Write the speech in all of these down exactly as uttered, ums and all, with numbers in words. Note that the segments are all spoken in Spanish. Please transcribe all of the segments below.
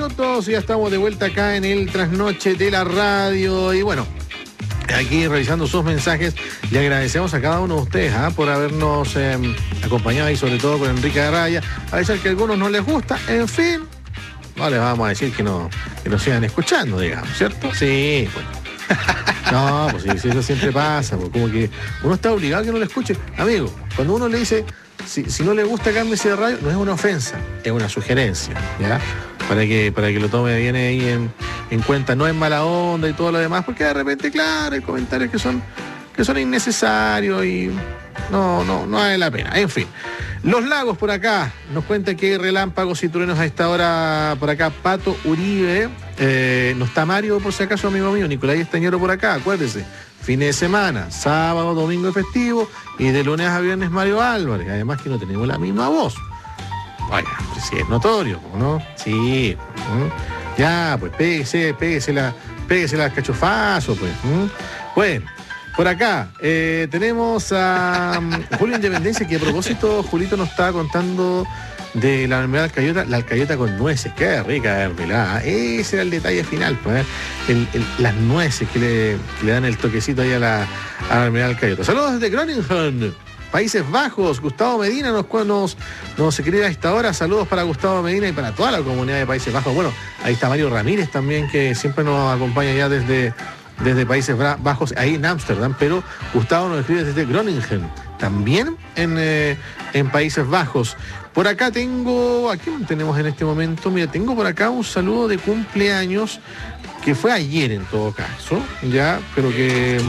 minutos, ya estamos de vuelta acá en el Trasnoche de la Radio. Y bueno, aquí revisando sus mensajes, le agradecemos a cada uno de ustedes ¿eh? por habernos eh, acompañado, y sobre todo por Enrique Araya. A veces que a algunos no les gusta, en fin, no les vamos a decir que no, que nos sigan escuchando, digamos, ¿cierto? Sí, bueno. No, pues sí, sí, eso siempre pasa, pues, como que uno está obligado a que no lo escuche. Amigo, cuando uno le dice, si, si no le gusta cámbiese de radio, no es una ofensa, es una sugerencia, ¿ya? Para que, para que lo tome bien ahí en, en cuenta, no es mala onda y todo lo demás, porque de repente, claro, hay comentarios que son, que son innecesarios y no, no, no vale la pena. En fin. Los Lagos por acá, nos cuenta que hay relámpagos y truenos a esta hora por acá. Pato Uribe, eh, no está Mario por si acaso, amigo mío, Nicolás Estañero por acá, acuérdese. Fin de semana, sábado, domingo y festivo, y de lunes a viernes Mario Álvarez, además que no tenemos la misma voz. Oiga, pues sí es notorio, ¿no? Sí, ¿no? Ya, pues péguese, péguese la, péguese la cachofazo, pues. ¿no? Bueno. Por acá eh, tenemos a um, Julio Independencia, que a propósito, Julito nos estaba contando de la mermelada alcayota, la alcayota con nueces. Qué rica mermelada. Ese era el detalle final, pues, el, el, las nueces que le, que le dan el toquecito ahí a la, a la mermelada alcayota. Saludos desde Groningen, Países Bajos. Gustavo Medina nos, nos, nos escribe a esta hora. Saludos para Gustavo Medina y para toda la comunidad de Países Bajos. Bueno, ahí está Mario Ramírez también, que siempre nos acompaña ya desde... desde Países Bajos, ahí en Ámsterdam, pero Gustavo nos escribe desde Groningen, también en, eh, en Países Bajos. Por acá tengo, ¿a quién tenemos en este momento? Mira, tengo por acá un saludo de cumpleaños, que fue ayer en todo caso, ya, pero que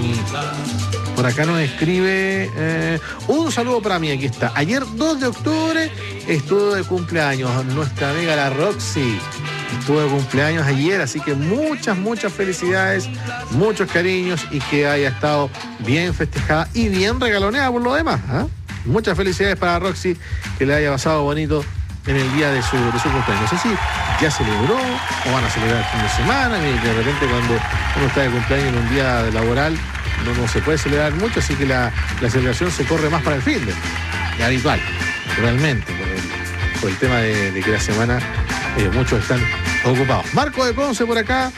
mmm, por acá nos escribe, eh, un saludo para mí, aquí está. Ayer dos de octubre estuvo de cumpleaños nuestra amiga la Roxy. Estuvo de cumpleaños ayer, así que muchas, muchas felicidades, muchos cariños, y que haya estado bien festejada y bien regaloneada por lo demás. ¿eh? Muchas felicidades para Roxy, que le haya pasado bonito en el día de su, de su cumpleaños. No sé si ya celebró o van a celebrar el fin de semana, y de repente cuando uno está de cumpleaños en un día laboral no, no se puede celebrar mucho, así que la, la celebración se corre más para el fin de, de habitual, realmente, por el, por el tema de, de que la semana eh, muchos están ocupados. Marco de Conce por acá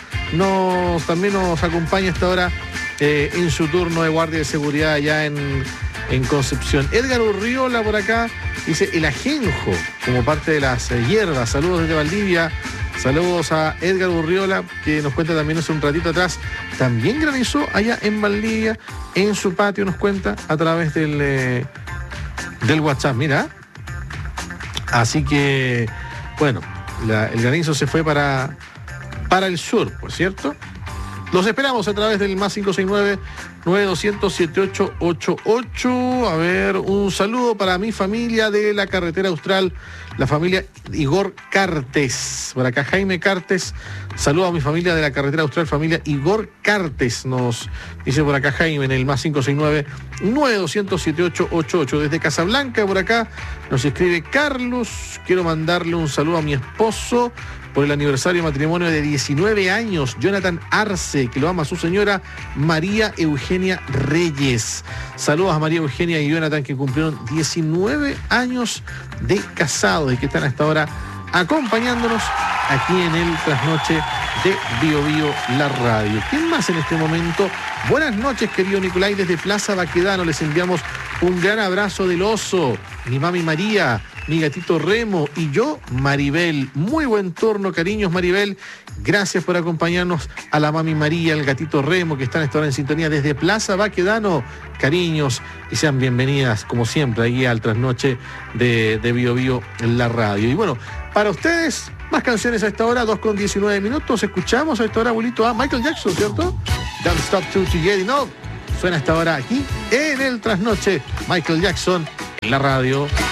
nos también nos acompaña a esta hora eh, en su turno de guardia de seguridad allá en, en Concepción. Edgar Urriola por acá dice el ajenjo como parte de las eh, hierbas. Saludos desde Valdivia. Saludos a Edgar Urriola, que nos cuenta también hace un ratito atrás. También granizó allá en Valdivia, en su patio, nos cuenta a través del, eh, del WhatsApp. Mira. Así que, bueno, la, el granizo se fue para, para el sur, por cierto. Los esperamos a través del más cinco seis nueve, nueve dos cero cero, siete ocho ocho ocho. A ver, un saludo para mi familia de la carretera austral, la familia Igor Cartes. Por acá Jaime Cartes. Saludo a mi familia de la carretera austral, familia Igor Cartes. Nos dice por acá Jaime en el más cinco seis nueve, nueve dos cero cero, siete ocho ocho ocho. Desde Casablanca por acá nos escribe Carlos. Quiero mandarle un saludo a mi esposo por el aniversario de matrimonio de diecinueve años, Jonathan Arce, que lo ama su señora María Eugenia Reyes. Saludos a María Eugenia y Jonathan, que cumplieron diecinueve años de casados y que están hasta ahora acompañándonos aquí en el Trasnoche de Bio Bio, la radio. ¿Quién más en este momento? Buenas noches, querido Nicolai, desde Plaza Baquedano. Les enviamos un gran abrazo del oso, mi mami María, mi gatito Remo y yo, Maribel. Muy buen turno, cariños, Maribel. Gracias por acompañarnos a la mami María, el gatito Remo, que están esta hora en sintonía desde Plaza Baquedano. Cariños, y sean bienvenidas, como siempre, ahí al Trasnoche de, de Bio Bio, la radio. Y bueno, para ustedes, más canciones a esta hora, dos con diecinueve minutos. Escuchamos a esta hora, abuelito, a Michael Jackson, ¿cierto? Don't Stop Till You Get Enough. Suena a esta hora aquí en el Trasnoche, Michael Jackson en la radio.